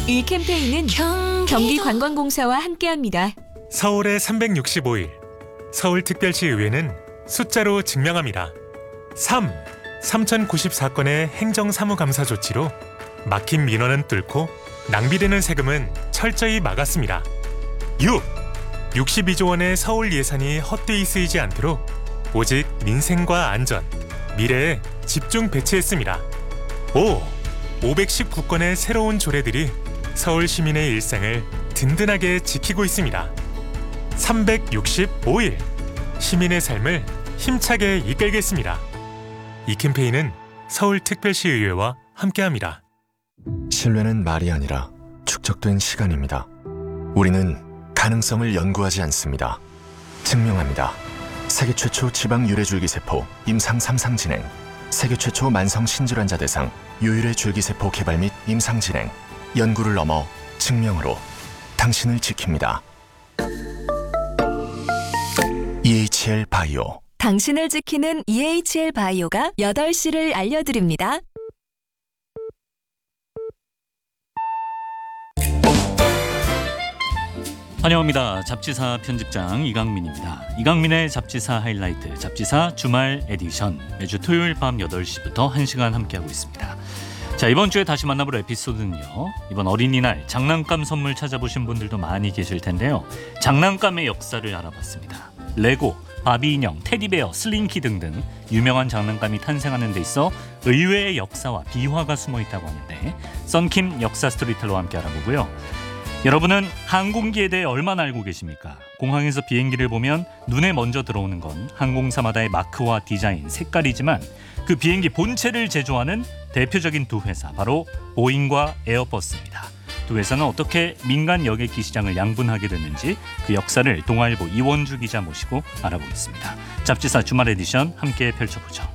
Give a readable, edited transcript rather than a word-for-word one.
이 캠페인은 경기관광공사와 함께합니다. 서울의 365일 서울특별시의회는 숫자로 증명합니다. 3. 3094건의 행정사무감사 조치로 막힌 민원은 뚫고 낭비되는 세금은 철저히 막았습니다. 6. 62조 원의 서울 예산이 헛되이 쓰이지 않도록 오직 민생과 안전, 미래에 집중 배치했습니다. 5. 519건의 새로운 조례들이 서울 시민의 일상을 든든하게 지키고 있습니다. 365일 시민의 삶을 힘차게 이끌겠습니다. 이 캠페인은 서울특별시의회와 함께합니다. 신뢰는 말이 아니라 축적된 시간입니다. 우리는 가능성을 연구하지 않습니다. 증명합니다. 세계 최초 지방 유래줄기세포 임상 3상 진행, 세계 최초 만성 신질환자 대상 유일의 줄기세포 개발 및 임상 진행, 연구를 넘어 증명으로 당신을 지킵니다. EHL 바이오. 당신을 지키는 EHL 바이오가 8시를 알려드립니다. 환영합니다. 잡지사 편집장 이강민입니다. 이강민의 잡지사 하이라이트, 잡지사 주말 에디션, 매주 토요일 밤 8시부터 1시간 함께하고 있습니다. 자, 이번 주에 다시 만나볼 에피소드는요, 이번 어린이날 장난감 선물 찾아보신 분들도 많이 계실 텐데요, 장난감의 역사를 알아봤습니다. 레고, 바비 인형, 테디베어, 슬링키 등등 유명한 장난감이 탄생하는 데 있어 의외의 역사와 비화가 숨어있다고 하는데, 썬킴 역사 스토리텔러와 함께 알아보고요. 여러분은 항공기에 대해 얼마나 알고 계십니까? 공항에서 비행기를 보면 눈에 먼저 들어오는 건 항공사마다의 마크와 디자인, 색깔이지만 그 비행기 본체를 제조하는 대표적인 두 회사, 바로 보잉과 에어버스입니다. 두 회사는 어떻게 민간 여객기 시장을 양분하게 됐는지 그 역사를 동아일보 이원주 기자 모시고 알아보겠습니다. 잡지사 주말 에디션 함께 펼쳐보죠.